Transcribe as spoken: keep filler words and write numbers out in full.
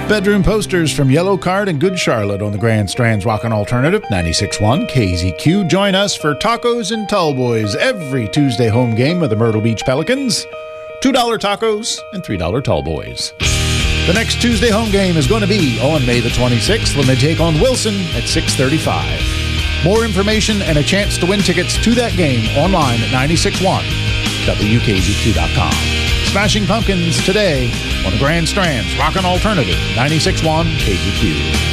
Bedroom posters from Yellow Card and Good Charlotte on the Grand Strands Rockin' Alternative, ninety-six point one K Z Q. Join us for Tacos and Tallboys every Tuesday home game of the Myrtle Beach Pelicans. two dollar tacos and three dollar Tallboys. The next Tuesday home game is going to be on May the twenty-sixth when they take on Wilson at six thirty-five. More information and a chance to win tickets to that game online at ninety-six point one W K Z Q dot com. Smashing Pumpkins today on the Grand Strands Rockin' Alternative, ninety-six point one K Z Q.